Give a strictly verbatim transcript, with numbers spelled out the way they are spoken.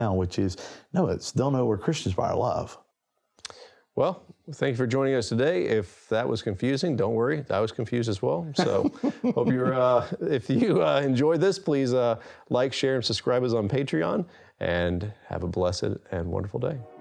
now, which is, no, it's they'll know we're Christians by our love. Well, thank you for joining us today. If that was confusing, don't worry, I was confused as well. So hope you're, uh, if you uh, enjoyed this, please uh, like, share, and subscribe us on Patreon, and have a blessed and wonderful day.